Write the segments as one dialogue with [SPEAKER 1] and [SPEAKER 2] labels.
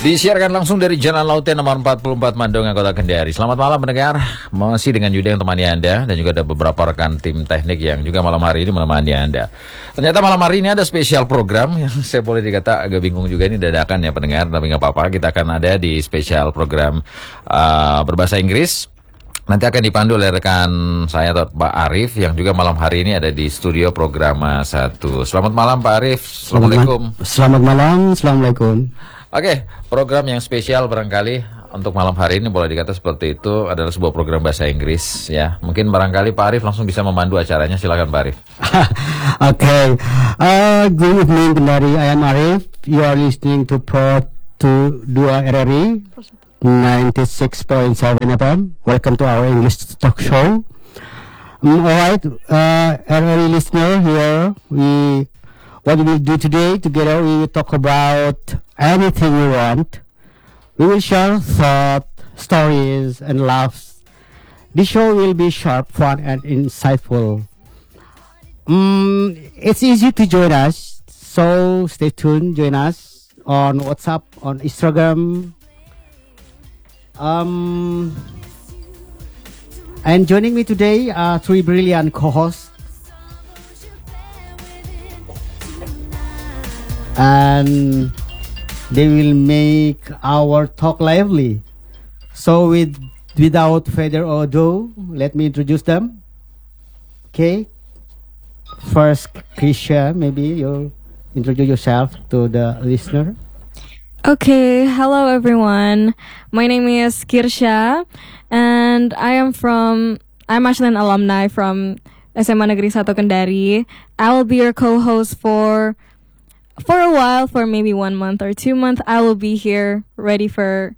[SPEAKER 1] Disiarkan langsung dari Jalan Lautnya nomor 44 Mandonga, Kota Kendari. Selamat malam mendengar, masih dengan Yuda yang temani Anda. Dan juga ada beberapa rekan tim teknik yang juga malam hari ini menemani Anda. Ternyata malam hari ini ada spesial program yang saya boleh dikata agak bingung juga, ini dadakan ya pendengar. Tapi nggak apa-apa, kita akan ada di spesial program berbahasa Inggris. Nanti akan dipandu oleh rekan saya atau Pak Arif yang juga malam hari ini ada di studio Programa 1. Selamat malam Pak Arif. Assalamualaikum.
[SPEAKER 2] Selamat malam. Assalamualaikum.
[SPEAKER 1] Oke, program yang spesial barangkali untuk malam hari ini boleh dikata seperti itu adalah sebuah program bahasa Inggris ya. Mungkin barangkali Pak Arif langsung bisa memandu acaranya. Silakan Pak Arif.
[SPEAKER 2] Okay. Good evening Kendari. I am Arif. You are listening to Pro 2 RRI 96.7 FM. Welcome to our English talk show. Alright, RRI listener here. What we will do today together, we will talk about anything you want. We will share thoughts, stories, and laughs. This show will be sharp, fun, and insightful. It's easy to join us, so stay tuned. Join us on WhatsApp, on Instagram. And joining me today are three brilliant co-hosts. And they will make our talk lively. So without further ado, let me introduce them. Okay. First, Krisha, maybe you'll introduce yourself to the listener.
[SPEAKER 3] Okay, hello everyone. My name is Kirsha, and I'm actually an alumni from SMA Negeri 1 Kendari. I will be your co-host for a while, for maybe 1 month or 2 months. I will be here ready for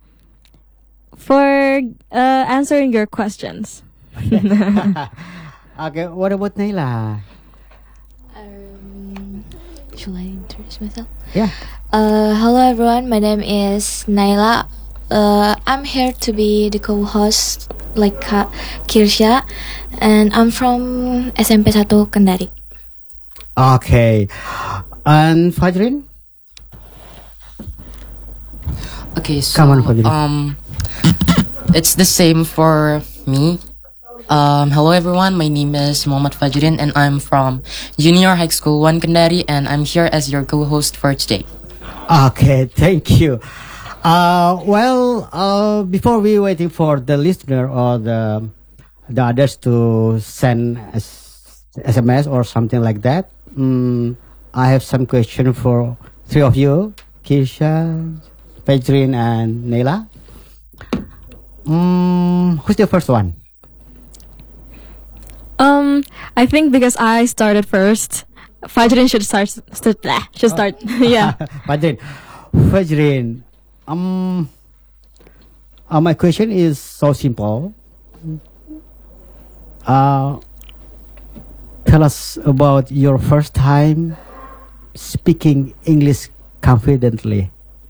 [SPEAKER 3] answering your questions.
[SPEAKER 2] Okay, what about Naila?
[SPEAKER 4] Should I introduce myself?
[SPEAKER 2] Yeah.
[SPEAKER 4] Hello everyone, my name is Naila. I'm here to be the co-host like Kirsha, and I'm from SMP 1 Kendari.
[SPEAKER 2] Okay. And Fajrin?
[SPEAKER 5] Okay, so
[SPEAKER 2] Come on, Fajrin.
[SPEAKER 5] It's the same for me. Hello everyone, my name is Muhammad Fajrin and I'm from Junior High School 1 Kendari, and I'm here as your co-host for today.
[SPEAKER 2] Okay, thank you. Before we waiting for the listener or the others to send SMS or something like that, I have some question for three of you, Kisha, Fajrin, and Naila. Who's the first one?
[SPEAKER 3] I think because I started first, Fajrin should start. Yeah.
[SPEAKER 2] Fajrin. My question is so simple. Tell us about your first time speaking English confidently.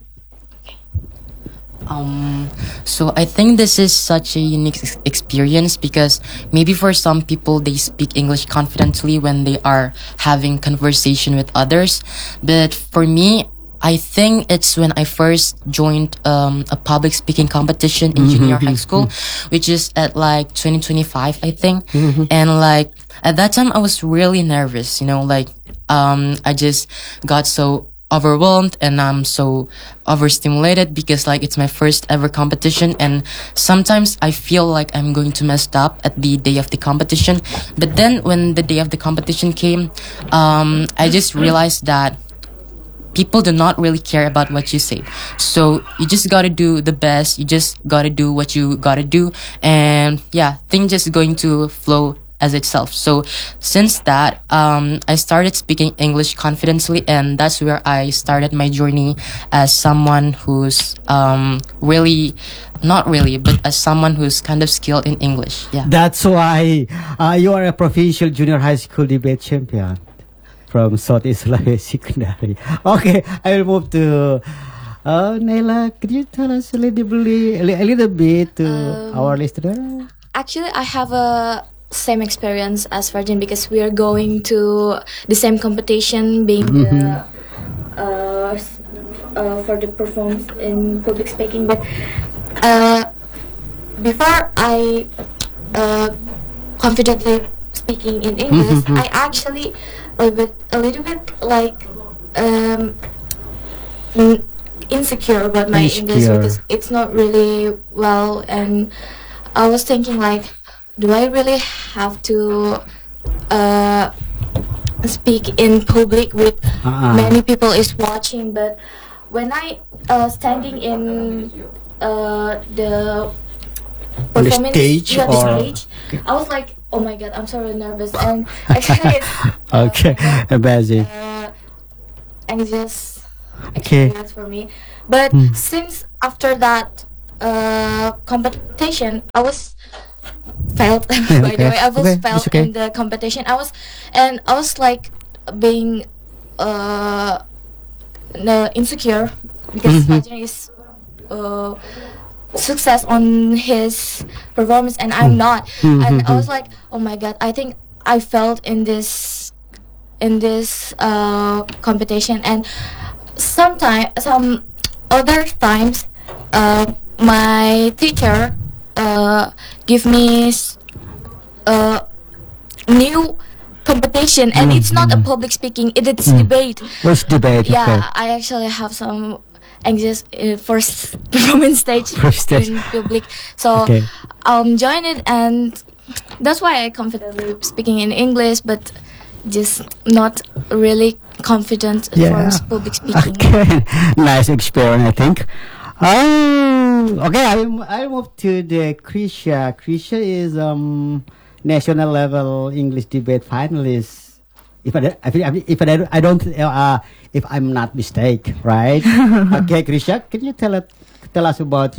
[SPEAKER 5] So I think this is such a unique experience because maybe for some people they speak English confidently when they are having conversation with others, but for me, I think it's when I first joined a public speaking competition in junior high school, which is at like 2025, I think. And like at that time I was really nervous, I just got so overwhelmed and I'm so overstimulated because like it's my first ever competition, and sometimes I feel like I'm going to mess up at the day of the competition. But then when the day of the competition came, I just realized that people do not really care about what you say. So you just gotta do the best. You just gotta do what you gotta do. And yeah, things just going to flow as itself. So since that, I started speaking English confidently, and that's where I started my journey as someone who's not really, but as someone who's kind of skilled in English. Yeah.
[SPEAKER 2] That's why you are a provincial junior high school debate champion from Southeast Sulawesi Kendari. Okay, I will move to Naila. Could you tell us a little bit to our listener?
[SPEAKER 4] Actually, I have a same experience as Virgin because we are going to the same competition, being the for the performance in public speaking, but before I confidently speaking in English, I actually a little bit like insecure about my English because it's not really well, and I was thinking like, do I really have to speak in public with many people is watching? But when I standing in the performance
[SPEAKER 2] stage,
[SPEAKER 4] I was like, oh my god, I'm so nervous, and actually it's
[SPEAKER 2] okay, amazing.
[SPEAKER 4] Anxious
[SPEAKER 2] Okay.
[SPEAKER 4] experience for me. But since after that competition, I was failed. By the way, I was failed in the competition. I was like being insecure because Fajr is success on his performance and I'm not. And I was like, oh my god, I think I failed in this competition. And some other times my teacher give me new competition, and it's not a public speaking, it's debate.
[SPEAKER 2] What's debate?
[SPEAKER 4] Yeah,
[SPEAKER 2] Okay.
[SPEAKER 4] I actually have some anxious first performance stage in public, so join it, and that's why I confidently speaking in English, but just not really confident for public speaking.
[SPEAKER 2] Okay, nice experience, I think. Okay, I move to the Krisha. Krisha is national level English debate finalist. If I'm not mistaken, right? Okay, Krisha, can you tell us about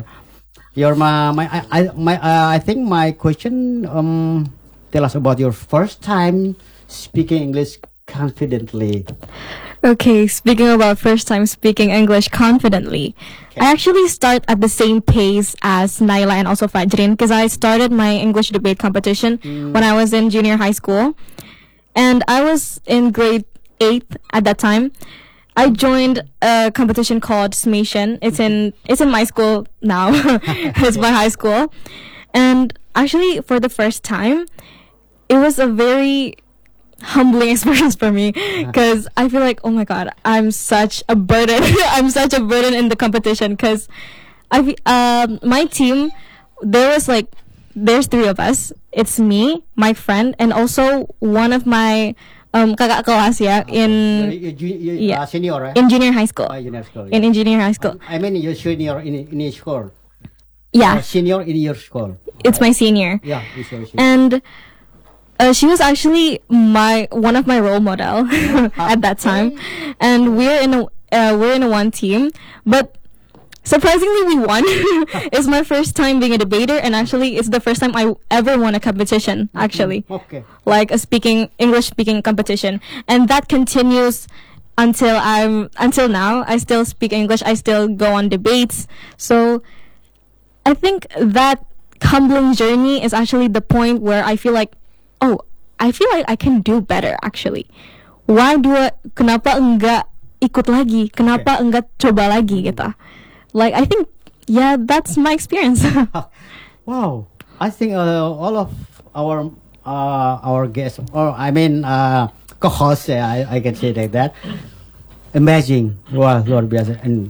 [SPEAKER 2] I think my question tell us about your first time speaking English confidently.
[SPEAKER 3] Okay, speaking about first time speaking English confidently, I actually start at the same pace as Naila and also Fajrin, because I started my English debate competition when I was in junior high school, and I was in grade 8 at that time. I joined a competition called Smation. It's in my school now. It's my high school, and actually for the first time, it was a very humbling experience for me, because I feel like, oh my god, I'm such a burden. I'm such a burden in the competition, because my team, there's 3 of us. It's me, my friend, and also one of my kakak kelas in
[SPEAKER 2] senior, right?
[SPEAKER 3] in junior high school.
[SPEAKER 2] Junior school,
[SPEAKER 3] In junior high school.
[SPEAKER 2] I mean, you're senior in your school.
[SPEAKER 3] Yeah,
[SPEAKER 2] Senior in your school.
[SPEAKER 3] it's my senior.
[SPEAKER 2] Yeah, it's your senior.
[SPEAKER 3] And she was actually one of my role model at that time, and we're in a one team. But surprisingly, we won. It's my first time being a debater, and actually, it's the first time I ever won a competition. Actually, like a English speaking competition, and that continues until now. I still speak English. I still go on debates. So I think that humbling journey is actually the point where I feel like, oh, I feel like I can do better actually. Kenapa enggak ikut lagi? Kenapa enggak coba lagi gitu? Like, I think, yeah, that's my experience.
[SPEAKER 2] Wow, I think all of our guests, or I mean co-hosts, I can say like that. Amazing, wow, luar biasa. And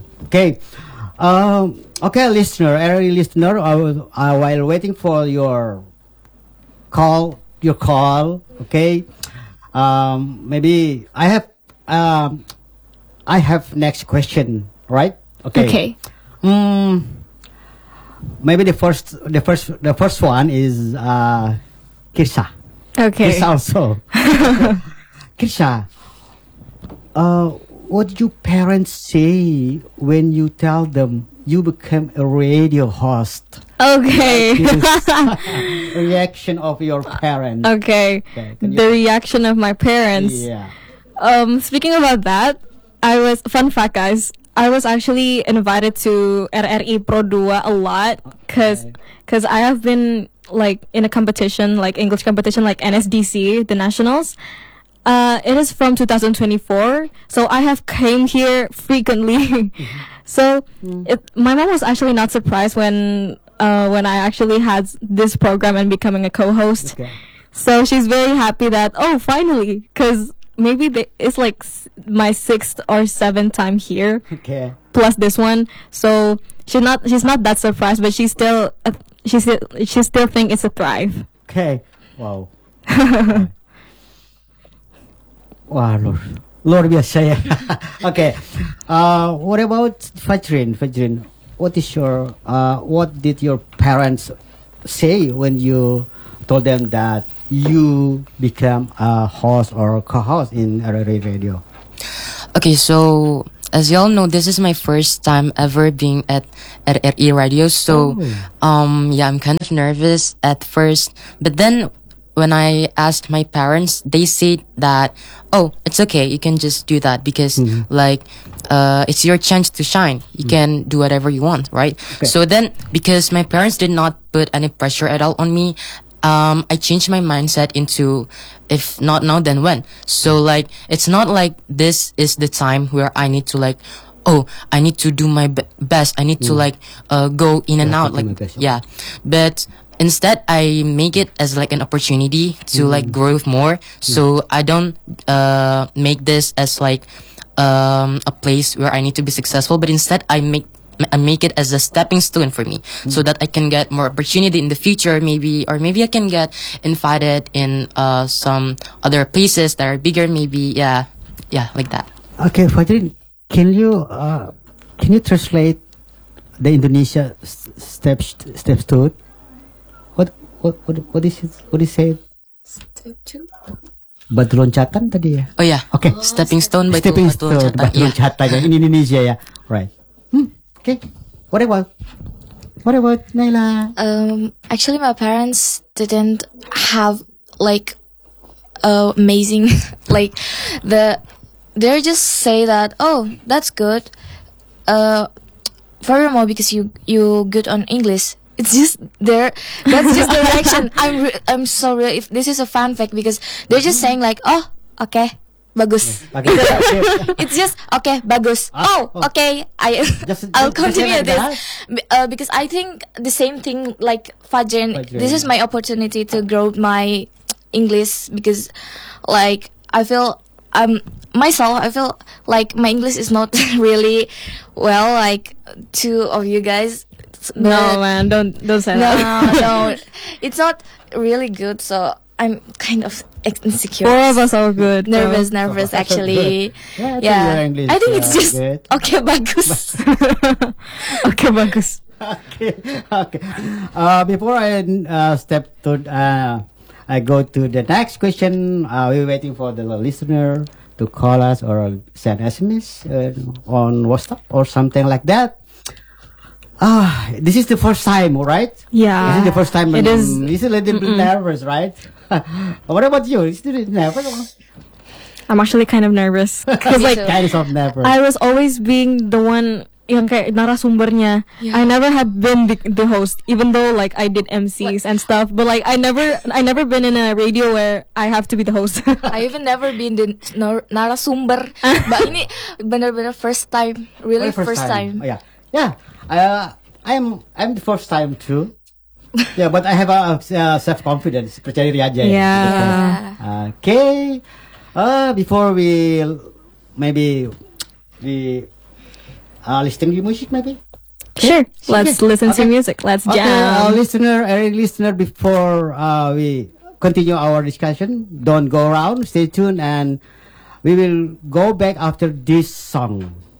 [SPEAKER 2] okay, listener, every listener, while waiting for your call, okay. Maybe I have next question, right? Okay. Maybe the first one is Kirsha.
[SPEAKER 3] Okay.
[SPEAKER 2] Kirsha also. Kirsha, what did your parents say when you tell them you became a radio host?
[SPEAKER 3] Okay.
[SPEAKER 2] Reaction of your parents.
[SPEAKER 3] Okay. The reaction of my parents.
[SPEAKER 2] Yeah.
[SPEAKER 3] Speaking about that, fun fact, guys, I was actually invited to RRI Pro 2 a lot, cause I have been like in a competition, like English competition, like NSDC, the nationals. It is from 2024, so I have came here frequently. So my mom was actually not surprised when I actually had this program and becoming a co-host.
[SPEAKER 2] Okay.
[SPEAKER 3] So she's very happy that finally, because maybe it's like my 6th or 7th time here
[SPEAKER 2] Okay.
[SPEAKER 3] plus this one. So she's not that surprised, but she still think it's a thrive.
[SPEAKER 2] Okay. Wow. Wah, luar biasa ya. Okay. What about Fajrin? Fajrin, what did your parents say when you told them that you become a host or co-host in RRA Radio?
[SPEAKER 5] Okay, so as y'all know, this is my first time ever being at RRE Radio. So, yeah, I'm kind of nervous at first. But then when I asked my parents, they said that, oh, it's okay. You can just do that because it's your chance to shine. You can do whatever you want, right?
[SPEAKER 2] Okay.
[SPEAKER 5] So then, because my parents did not put any pressure at all on me, I changed my mindset into, if not now, then when. So it's not like this is the time where I need to I need to do my best. I need to go in and out, yeah. But instead, I make it as an opportunity to grow more. So I don't make this as a place where I need to be successful, but instead I make it as a stepping stone for me, so that I can get more opportunity in the future, maybe I can get invited in some other places that are bigger, maybe, yeah, like that.
[SPEAKER 2] Okay, Fajrin, can you translate the Indonesia steps to it? What is it? What is it?
[SPEAKER 4] Step 2.
[SPEAKER 2] Batu loncatan tadi ya.
[SPEAKER 5] Oh yeah.
[SPEAKER 2] Okay.
[SPEAKER 5] Stepping stone,
[SPEAKER 2] Stepping
[SPEAKER 5] batu
[SPEAKER 2] stone,
[SPEAKER 5] loncatan.
[SPEAKER 2] batu loncatan ya. In Indonesia ya. Right. Okay. What about Naila?
[SPEAKER 4] Actually, my parents didn't have amazing they just say that, oh, that's good. Furthermore, because you good on English. It's just that's just the reaction. I'm sorry if this is a fun fact, because they're just saying oh, okay, bagus.
[SPEAKER 2] Okay.
[SPEAKER 4] It's just okay, bagus. Okay, I'll continue this because I think the same thing like Fajrin. This is my opportunity to grow my English, because I feel myself, I feel like my English is not really well like two of you guys.
[SPEAKER 3] No, man, don't say that.
[SPEAKER 4] No, it's not really good. So I'm kind of insecure.
[SPEAKER 3] Four of us are good.
[SPEAKER 4] Nervous,
[SPEAKER 2] Oh,
[SPEAKER 4] actually.
[SPEAKER 2] Yeah, English,
[SPEAKER 4] I think it's just
[SPEAKER 2] good.
[SPEAKER 4] okay, bagus.
[SPEAKER 3] Okay, bagus.
[SPEAKER 2] Okay. Before I I go to the next question. We're waiting for the listener to call us or send SMS on WhatsApp or something like that. This is the first time, right?
[SPEAKER 3] Yeah.
[SPEAKER 2] This is the first time.
[SPEAKER 3] It is.
[SPEAKER 2] It's a little bit nervous, right? What about you? Is it nervous?
[SPEAKER 3] I'm actually kind of nervous because
[SPEAKER 4] Me too.
[SPEAKER 2] Kind of nervous.
[SPEAKER 3] I was always being the one yang kayak narasumbernya.
[SPEAKER 4] Yeah.
[SPEAKER 3] I never had been the host, even though I did MCs and stuff. But I never been in a radio where I have to be the host.
[SPEAKER 4] I even never been the narasumber. But ini benar-benar first time, really first time.
[SPEAKER 2] Oh, yeah. I'm the first time too. Yeah, but I have a self confidence. Percaya diri aja.
[SPEAKER 3] Yeah.
[SPEAKER 2] Okay. Before we listen to music, maybe.
[SPEAKER 3] Sure. Let's listen to music. Let's
[SPEAKER 2] Okay,
[SPEAKER 3] jam.
[SPEAKER 2] listener, before we continue our discussion, don't go around. Stay tuned, and we will go back after this song.